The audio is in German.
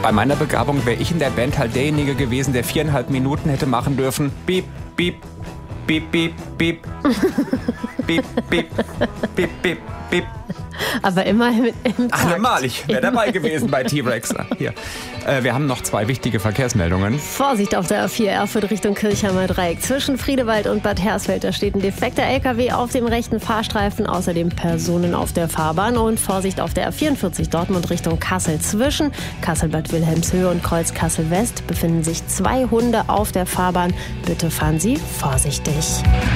Bei meiner Begabung wäre ich in der Band halt derjenige gewesen, der 4,5 Minuten hätte machen dürfen. Piep, piep, piep, piep, piep. Piep, piep, piep, piep, piep. Aber immer im Takt. Einmal, ich wäre dabei gewesen bei T-Rex. Hier. Wir haben noch 2 wichtige Verkehrsmeldungen. Vorsicht auf der A4 Erfurt Richtung Kirchheimer Dreieck. Zwischen Friedewald und Bad Hersfeld, da steht ein defekter LKW auf dem rechten Fahrstreifen. Außerdem Personen auf der Fahrbahn. Und Vorsicht auf der A44 Dortmund Richtung Kassel. Zwischen Kassel-Bad Wilhelmshöhe und Kreuz-Kassel-West befinden sich 2 Hunde auf der Fahrbahn. Bitte fahren Sie vorsichtig.